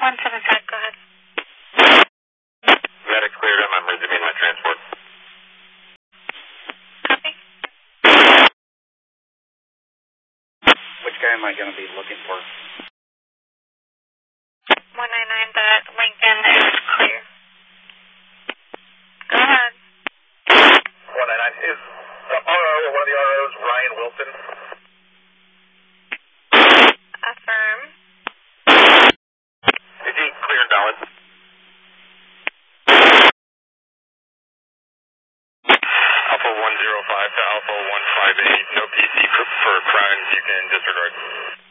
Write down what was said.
175, go ahead. Medics cleared him. I'm resuming my transport. Copy. Which guy am I going to be looking for? 199, that Lincoln is clear. Go ahead. 199, is the RO or one of the ROs Ryan Wilson? Affirm. Is he clear and valid? Alpha 105 to Alpha 158, no PC for crimes you can disregard.